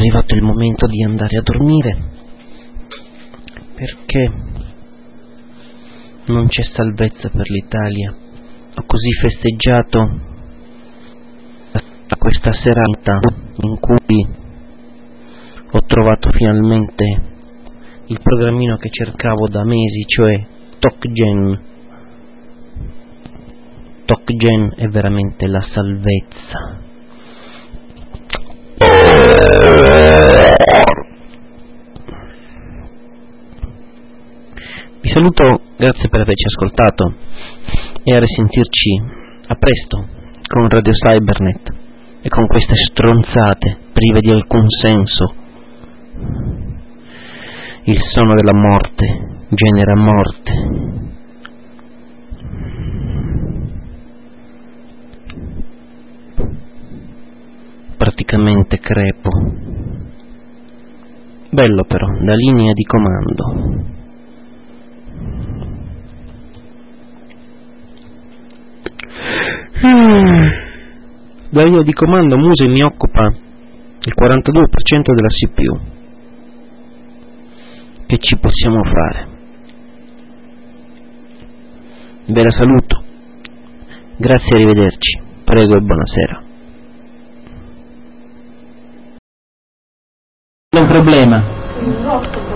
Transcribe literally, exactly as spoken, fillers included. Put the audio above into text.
arrivato il momento di andare a dormire, perché non c'è salvezza per l'Italia. Ho così festeggiato questa serata in cui ho trovato finalmente il programmino che cercavo da mesi, cioè TalkGen. TalkGen è veramente la salvezza. Vi saluto, grazie per averci ascoltato e a risentirci a presto con Radio Cybernet e con queste stronzate prive di alcun senso. Il sonno della morte genera morte. Praticamente crepo. Bello però, da linea di comando. Da linea di comando Muse mi occupa il quarantadue per cento della C P U. Che ci possiamo fare? Ve la saluto. Grazie, arrivederci. Prego e buonasera. Un problema.